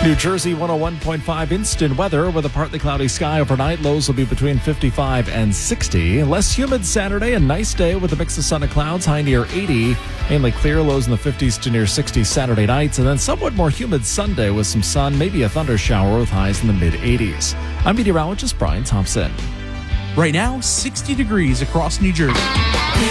New Jersey 101.5 instant weather with a partly cloudy sky overnight. Lows will be between 55 and 60. Less humid Saturday, a nice day with a mix of sun and clouds, high near 80. Mainly clear, lows in the 50s to near 60 Saturday nights. And then somewhat more humid Sunday with some sun, maybe a thunder shower with highs in the mid-80s. I'm meteorologist Brian Thompson. Right now, 60 degrees across New Jersey.